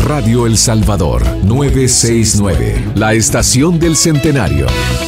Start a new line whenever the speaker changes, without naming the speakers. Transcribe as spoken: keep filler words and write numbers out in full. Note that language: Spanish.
Radio El Salvador, novecientos sesenta y nueve, la estación del centenario.